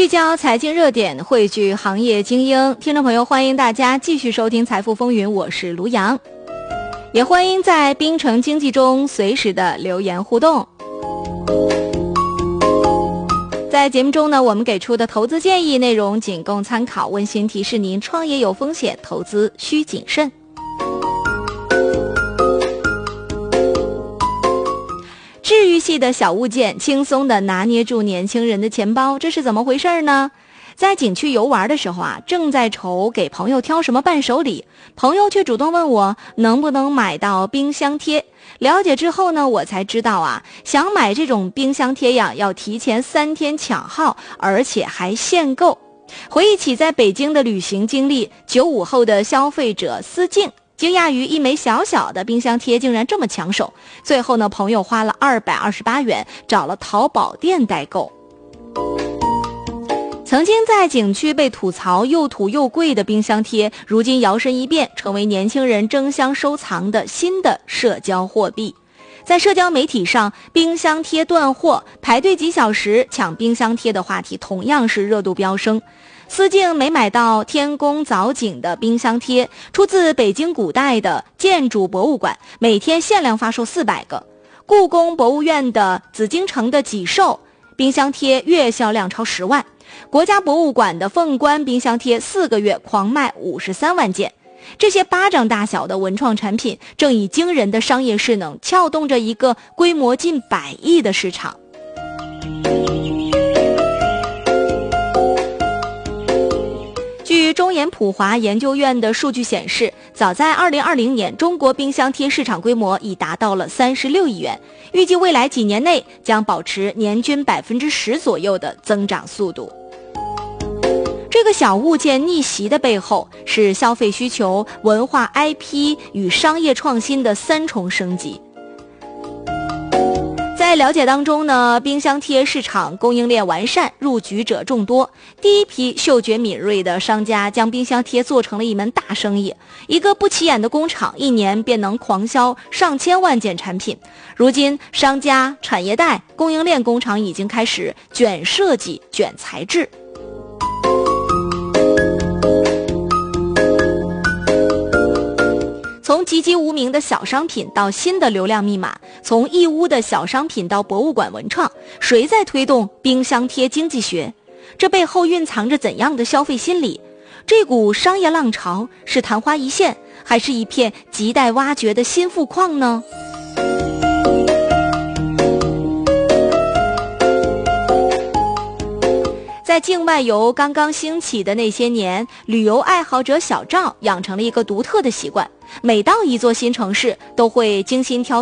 聚焦财经热点，汇聚行业精英。听众朋友，欢迎大家继续收听财富风云，我是卢阳，也欢迎在冰城经济中随时的留言互动。在节目中呢，我们给出的投资建议内容仅供参考，温馨提示您，创业有风险，投资需谨慎。治愈系的小物件轻松地拿捏住年轻人的钱包，这是怎么回事呢？在景区游玩的时候正在愁给朋友挑什么伴手礼，朋友却主动问我能不能买到冰箱贴。了解之后呢，我才知道想买这种冰箱贴要提前3天抢号，而且还限购。回忆起在北京的旅行经历，95后的消费者思静惊讶于一枚小小的冰箱贴竟然这么抢手，最后呢，朋友花了228元找了淘宝店代购。曾经在景区被吐槽又土又贵的冰箱贴，如今摇身一变成为年轻人争相收藏的新的社交货币。在社交媒体上，冰箱贴断货，排队几小时抢冰箱贴的话题同样是热度飙升。思静没买到天宫藻井的冰箱贴，出自北京古代的建筑博物馆，每天限量发售400个。故宫博物院的紫禁城的脊兽冰箱贴月销量超10万。国家博物馆的凤冠冰箱贴4个月狂卖53万件。这些巴掌大小的文创产品正以惊人的商业势能撬动着一个规模近100亿的市场。据中研普华研究院的数据显示，早在2020年，中国冰箱贴市场规模已达到了36亿元，预计未来几年内将保持年均10%左右的增长速度。这个小物件逆袭的背后，是消费需求、文化 IP 与商业创新的3重升级。在了解当中呢，冰箱贴市场供应链完善，入局者众多。第一批嗅觉敏锐的商家将冰箱贴做成了一门大生意，一个不起眼的工厂1年便能狂销上千万件产品。如今，商家、产业带、供应链工厂已经开始卷设计、卷材质。从籍籍无名的小商品到新的流量密码，从义乌的小商品到博物馆文创，谁在推动冰箱贴经济学？这背后蕴藏着怎样的消费心理？这股商业浪潮是昙花一现，还是一片亟待挖掘的新富矿呢？在境外游刚刚兴起的那些年，旅游爱好者小赵养成了一个独特的习惯，每到一座新城市都会精心挑